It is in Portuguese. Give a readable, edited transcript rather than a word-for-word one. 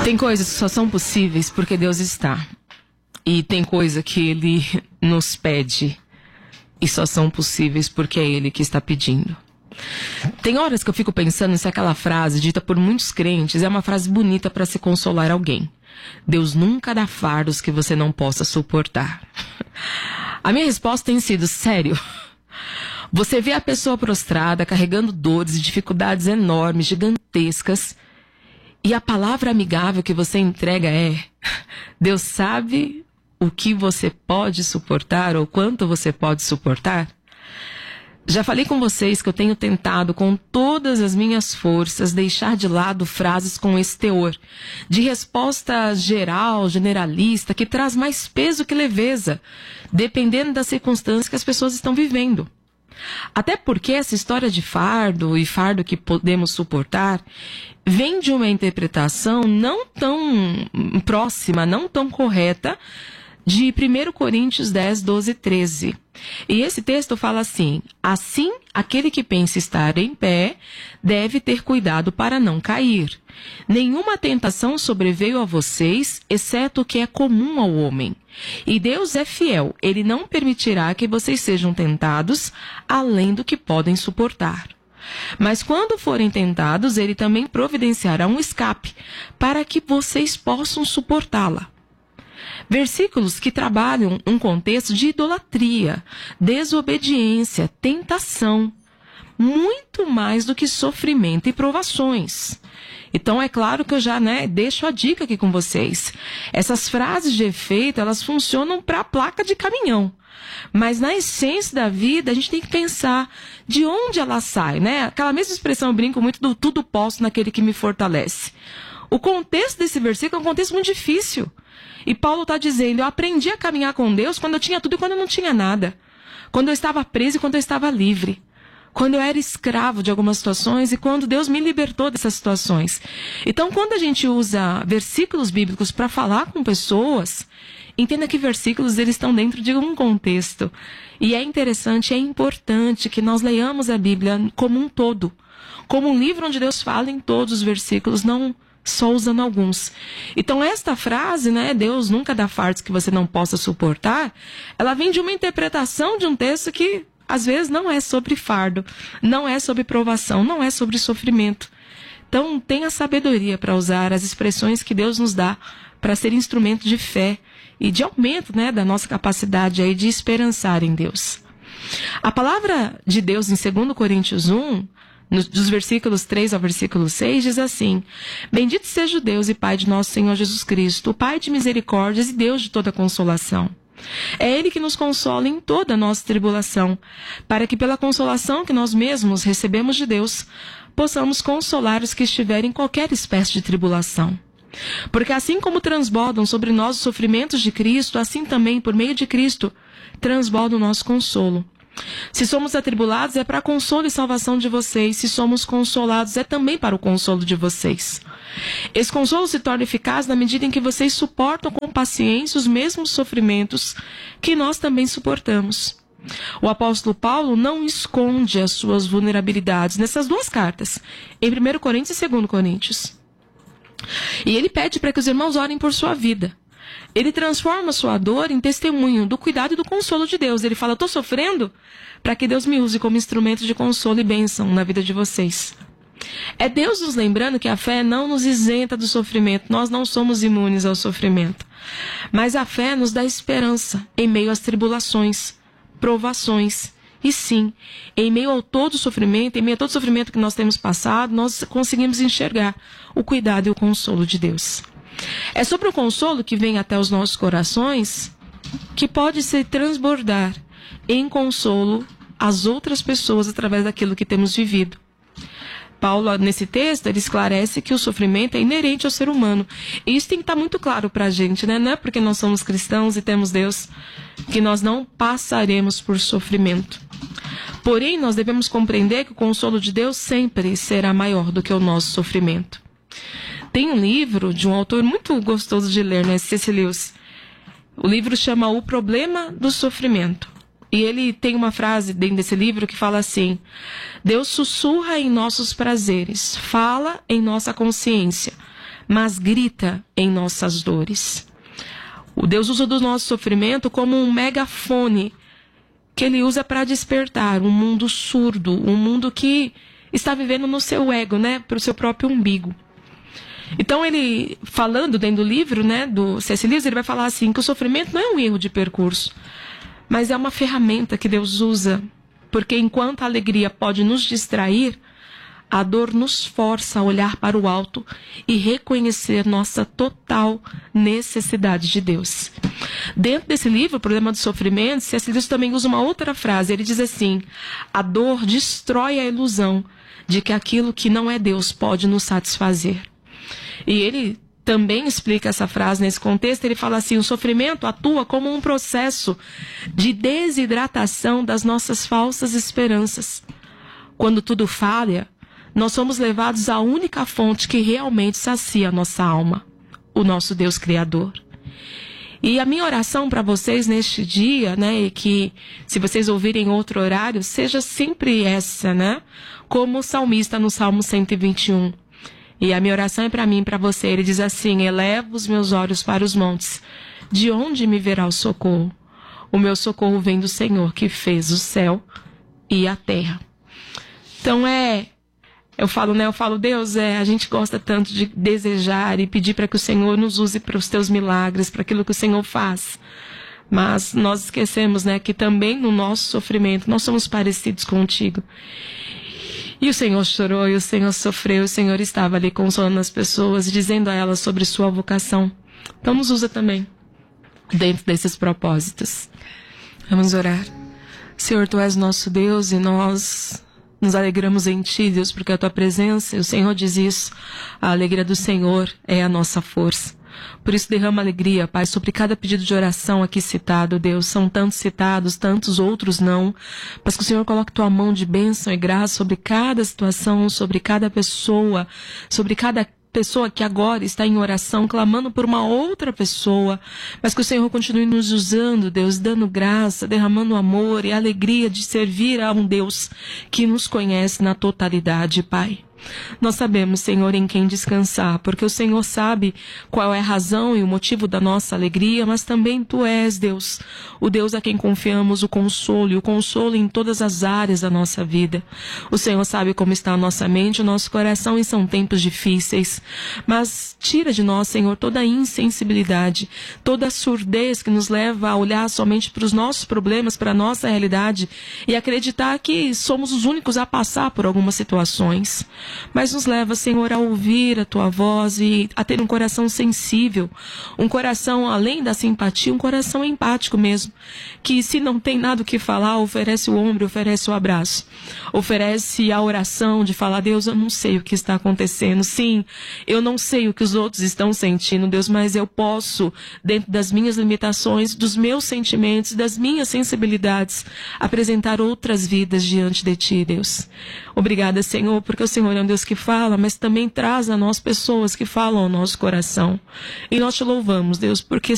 Tem coisas que só são possíveis porque Deus está. E tem coisa que Ele nos pede e só são possíveis porque é Ele que está pedindo. Tem horas que eu fico pensando se aquela frase dita por muitos crentes é uma frase bonita para se consolar alguém. Deus nunca dá fardos que você não possa suportar. A minha resposta tem sido, sério. Você vê a pessoa prostrada, carregando dores e dificuldades enormes, gigantescas, e a palavra amigável que você entrega é: Deus sabe o que você pode suportar ou quanto você pode suportar? Já falei com vocês que eu tenho tentado com todas as minhas forças deixar de lado frases com esse teor, de resposta geral, generalista, que traz mais peso que leveza, dependendo das circunstâncias que as pessoas estão vivendo. Até porque essa história de fardo e fardo que podemos suportar vem de uma interpretação não tão próxima, não tão correta, de 1 Coríntios 10, 12 e 13. E esse texto fala assim: assim, aquele que pensa estar em pé deve ter cuidado para não cair. Nenhuma tentação sobreveio a vocês, exceto o que é comum ao homem. E Deus é fiel, Ele não permitirá que vocês sejam tentados além do que podem suportar. Mas quando forem tentados, Ele também providenciará um escape para que vocês possam suportá-la. Versículos que trabalham um contexto de idolatria, desobediência, tentação, muito mais do que sofrimento e provações. Então é claro que eu já deixo a dica aqui com vocês. Essas frases de efeito, elas funcionam para a placa de caminhão. Mas na essência da vida, a gente tem que pensar de onde ela sai, né? Aquela mesma expressão, eu brinco muito do tudo posso naquele que me fortalece. O contexto desse versículo é um contexto muito difícil. E Paulo está dizendo: eu aprendi a caminhar com Deus quando eu tinha tudo e quando eu não tinha nada. Quando eu estava preso e quando eu estava livre. Quando eu era escravo de algumas situações e quando Deus me libertou dessas situações. Então, quando a gente usa versículos bíblicos para falar com pessoas, entenda que versículos eles estão dentro de um contexto. E é interessante, é importante que nós leiamos a Bíblia como um todo. Como um livro onde Deus fala em todos os versículos, não só usando alguns. Então esta frase, Deus nunca dá fardos que você não possa suportar, ela vem de uma interpretação de um texto que às vezes não é sobre fardo, não é sobre provação, não é sobre sofrimento. Então tenha sabedoria para usar as expressões que Deus nos dá para ser instrumento de fé e de aumento da nossa capacidade aí de esperançar em Deus. A palavra de Deus em 2 Coríntios 1, dos versículos 3 ao versículo 6, diz assim: bendito seja o Deus e Pai de nosso Senhor Jesus Cristo, o Pai de misericórdias e Deus de toda consolação. É Ele que nos consola em toda a nossa tribulação, para que pela consolação que nós mesmos recebemos de Deus, possamos consolar os que estiverem em qualquer espécie de tribulação. Porque assim como transbordam sobre nós os sofrimentos de Cristo, assim também, por meio de Cristo, transborda o nosso consolo. Se somos atribulados, é para consolo e salvação de vocês. Se somos consolados, é também para o consolo de vocês. Esse consolo se torna eficaz na medida em que vocês suportam com paciência os mesmos sofrimentos que nós também suportamos. O apóstolo Paulo não esconde as suas vulnerabilidades nessas duas cartas, em 1 Coríntios e 2 Coríntios. E ele pede para que os irmãos orem por sua vida. Ele transforma a sua dor em testemunho do cuidado e do consolo de Deus. Ele fala: estou sofrendo para que Deus me use como instrumento de consolo e bênção na vida de vocês. É Deus nos lembrando que a fé não nos isenta do sofrimento. Nós não somos imunes ao sofrimento. Mas a fé nos dá esperança em meio às tribulações, provações. E sim, em meio a todo sofrimento, em meio a todo sofrimento que nós temos passado, nós conseguimos enxergar o cuidado e o consolo de Deus. É sobre o consolo que vem até os nossos corações que pode se transbordar em consolo às outras pessoas através daquilo que temos vivido. Paulo, nesse texto, ele esclarece que o sofrimento é inerente ao ser humano. E isso tem que estar muito claro para a gente, Não é porque nós somos cristãos e temos Deus que nós não passaremos por sofrimento. Porém, nós devemos compreender que o consolo de Deus sempre será maior do que o nosso sofrimento. Tem um livro de um autor muito gostoso de ler, C.S. Lewis. O livro chama O Problema do Sofrimento. E ele tem uma frase dentro desse livro que fala assim: Deus sussurra em nossos prazeres, fala em nossa consciência, mas grita em nossas dores. O Deus usa do nosso sofrimento como um megafone que Ele usa para despertar um mundo surdo, um mundo que está vivendo no seu ego, né, para o seu próprio umbigo. Então ele, falando dentro do livro, né, do C.S. Lewis, ele vai falar assim, que o sofrimento não é um erro de percurso, mas é uma ferramenta que Deus usa, porque enquanto a alegria pode nos distrair, a dor nos força a olhar para o alto e reconhecer nossa total necessidade de Deus. Dentro desse livro, O Problema do Sofrimento, C.S. Lewis também usa uma outra frase. Ele diz assim, a dor destrói a ilusão de que aquilo que não é Deus pode nos satisfazer. E ele também explica essa frase nesse contexto. Ele fala assim, o sofrimento atua como um processo de desidratação das nossas falsas esperanças. Quando tudo falha, nós somos levados à única fonte que realmente sacia a nossa alma, o nosso Deus Criador. E a minha oração para vocês neste dia, né, é que se vocês ouvirem outro horário, seja sempre essa, né, como o salmista no Salmo 121. E a minha oração é para mim e para você. Ele diz assim, eleva os meus olhos para os montes. De onde me verá o socorro? O meu socorro vem do Senhor, que fez o céu e a terra. Então eu falo, Deus, a gente gosta tanto de desejar e pedir para que o Senhor nos use para os teus milagres, para aquilo que o Senhor faz. Mas nós esquecemos, né, que também no nosso sofrimento nós somos parecidos contigo. E o Senhor chorou, e o Senhor sofreu, o Senhor estava ali consolando as pessoas, dizendo a elas sobre sua vocação. Então nos usa também dentro desses propósitos. Vamos orar. Senhor, Tu és nosso Deus e nós nos alegramos em Ti, Deus, porque a Tua presença, o Senhor diz isso, a alegria do Senhor é a nossa força. Por isso derrama alegria, Pai, sobre cada pedido de oração aqui citado, Deus. São tantos citados, tantos outros não. Mas que o Senhor coloque Tua mão de bênção e graça sobre cada situação, sobre cada pessoa que agora está em oração, clamando por uma outra pessoa, mas que o Senhor continue nos usando, Deus, dando graça, derramando amor e alegria de servir a um Deus que nos conhece na totalidade, Pai. Nós sabemos, Senhor, em quem descansar, porque o Senhor sabe qual é a razão e o motivo da nossa alegria, mas também Tu és, Deus, o Deus a quem confiamos o consolo em todas as áreas da nossa vida. O Senhor sabe como está a nossa mente, o nosso coração, e são tempos difíceis, mas tira de nós, Senhor, toda a insensibilidade, toda a surdez que nos leva a olhar somente para os nossos problemas, para a nossa realidade e acreditar que somos os únicos a passar por algumas situações. Mas nos leva, Senhor, a ouvir a Tua voz e a ter um coração sensível, um coração, além da simpatia, um coração empático mesmo, que se não tem nada o que falar, oferece o ombro, oferece o abraço, oferece a oração de falar, Deus, eu não sei o que está acontecendo, sim, eu não sei o que os outros estão sentindo, Deus, mas eu posso, dentro das minhas limitações, dos meus sentimentos, das minhas sensibilidades, apresentar outras vidas diante de Ti, Deus. Obrigada, Senhor, porque o Senhor é um Deus que fala, mas também traz a nós pessoas que falam ao nosso coração. E nós Te louvamos, Deus, porque